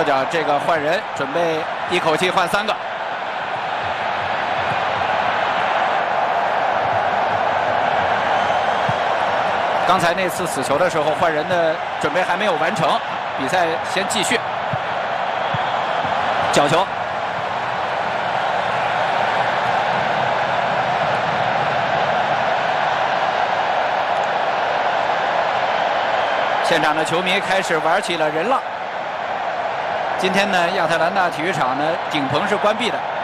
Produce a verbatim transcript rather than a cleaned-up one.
左脚这个换人，准备一口气换三个。刚才那次死球的时候，换人的准备还没有完成，比赛先继续。角球。 现场的球迷开始玩起了人浪。今天呢，亚特兰大体育场呢顶棚是关闭的，